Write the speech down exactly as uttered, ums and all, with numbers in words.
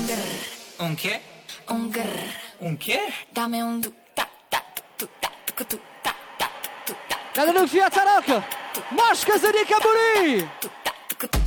grr. Un che? Un grr. Un che? Dame un du ta ta tu ta tu tu ta ta tu ta. Nella Fiat Rock, Moshka Zedika Buri. Tu ta tu